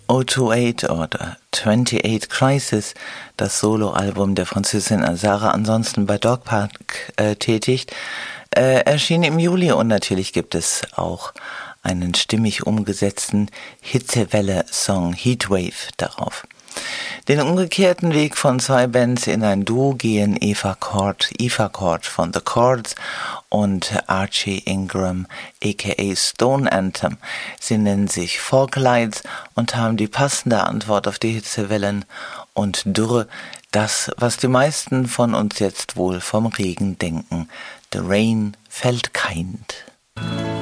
028 oder 28 Crisis, das Soloalbum der Französin Sarah, ansonsten bei Dog Park tätigt, erschien im Juli, und natürlich gibt es auch einen stimmig umgesetzten Hitzewelle-Song Heatwave darauf. Den umgekehrten Weg von zwei Bands in ein Duo gehen Eva Cord von The Chords und Archie Ingram aka Stone Anthem. Sie nennen sich Folklights und haben die passende Antwort auf die Hitzewellen und Dürre, das, was die meisten von uns jetzt wohl vom Regen denken. The rain fällt kind.